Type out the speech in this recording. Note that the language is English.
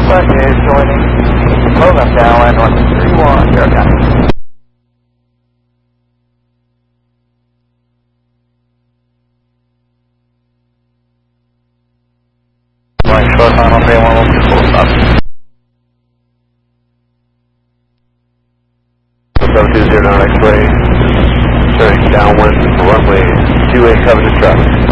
Alpha is joining Logan downwind 131, Veracruz. Line short on Alpha 112, full stop. 720 X-Way, turning downwind runway 28 covered traffic.